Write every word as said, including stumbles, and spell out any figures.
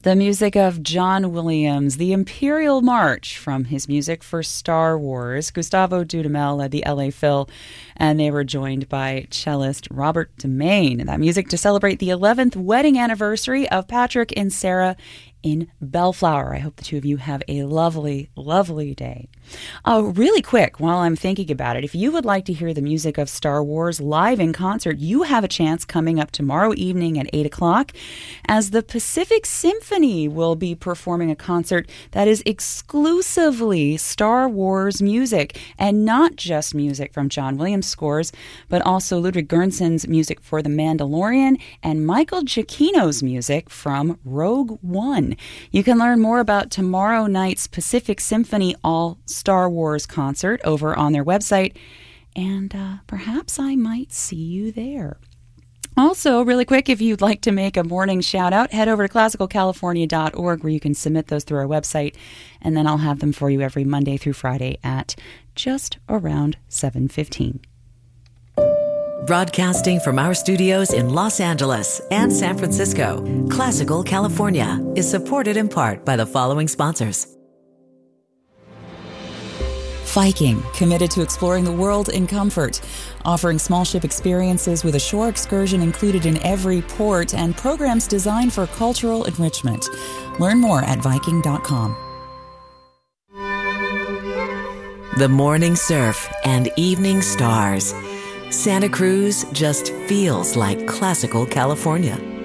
The music of John Williams, the Imperial March from his music for Star Wars. Gustavo Dudamel led the L A Phil, and they were joined by cellist Robert DeMaine. That music to celebrate the eleventh wedding anniversary of Patrick and Sarah in Bellflower. I hope the two of you have a lovely, lovely day. Oh, really quick, while I'm thinking about it, if you would like to hear the music of Star Wars live in concert, you have a chance coming up tomorrow evening at eight o'clock, as the Pacific Symphony will be performing a concert that is exclusively Star Wars music, and not just music from John Williams scores, but also Ludwig Göransson's music for The Mandalorian and Michael Giacchino's music from Rogue One. You can learn more about tomorrow night's Pacific Symphony All Star Wars concert over on their website, and uh, perhaps I might see you there. Also, really quick, if you'd like to make a morning shout out, head over to classical california dot org, where you can submit those through our website, and then I'll have them for you every Monday through Friday at just around seven fifteen. Broadcasting from our studios in Los Angeles and San Francisco, Classical California is supported in part by the following sponsors. Viking, committed to exploring the world in comfort, offering small ship experiences with a shore excursion included in every port and programs designed for cultural enrichment. Learn more at Viking dot com. The morning surf and evening stars. Santa Cruz just feels like classical California.